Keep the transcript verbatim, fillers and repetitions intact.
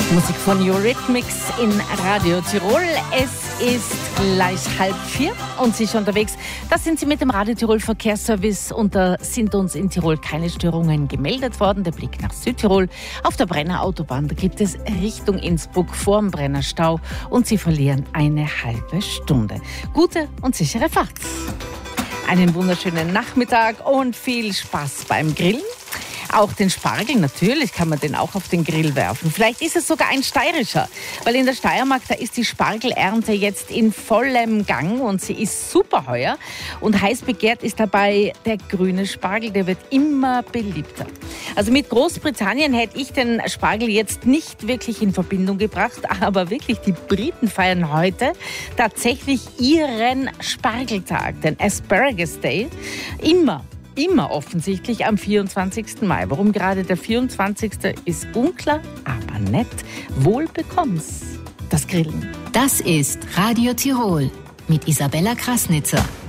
Musik von Eurythmics in Radio Tirol. Es ist gleich halb vier und Sie sind unterwegs. Da sind Sie mit dem Radio Tirol Verkehrsservice und da sind uns in Tirol keine Störungen gemeldet worden. Der Blick nach Südtirol auf der Brenner Autobahn, da gibt es Richtung Innsbruck vor dem Brenner Stau und Sie verlieren eine halbe Stunde. Gute und sichere Fahrt. Einen wunderschönen Nachmittag und viel Spaß beim Grillen. Auch den Spargel, natürlich kann man den auch auf den Grill werfen. Vielleicht ist es sogar ein steirischer, weil in der Steiermark, da ist die Spargelernte jetzt in vollem Gang und sie ist super heuer. Und heiß begehrt ist dabei der grüne Spargel, der wird immer beliebter. Also mit Großbritannien hätte ich den Spargel jetzt nicht wirklich in Verbindung gebracht, aber wirklich, die Briten feiern heute tatsächlich ihren Spargeltag, den Asparagus Day, immer. Immer offensichtlich am vierundzwanzigsten Mai. Warum gerade der vierundzwanzigste ist unklar, aber nett. Wohl bekomm's das Grillen. Das ist Radio Tirol mit Isabella Krasnitzer.